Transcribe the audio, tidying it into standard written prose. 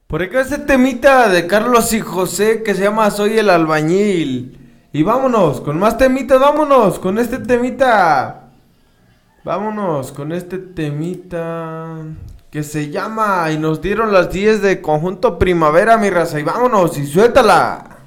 Por acá ese temita de Carlos y José que se llama Soy el albañil. Y vámonos, con más temitas, vámonos, con este temita. Vámonos con este temita que se llama Y nos dieron las 10 de Conjunto Primavera, mi raza. Y vámonos, y suéltala.